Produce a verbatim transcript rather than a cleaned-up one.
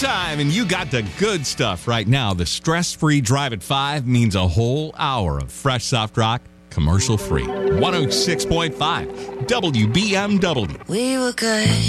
time, and you got the good stuff right now. The stress-free drive at five means a whole hour of fresh soft rock, commercial-free. one oh six point five W B M W. We were good.